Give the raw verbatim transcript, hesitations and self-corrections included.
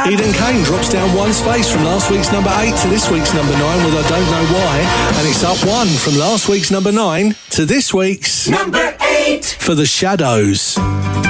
Eden Kane drops down one space from last week's number eight to this week's number nine with I Don't Know Why, and it's up one from last week's number nine to this week's number eight for The Shadows.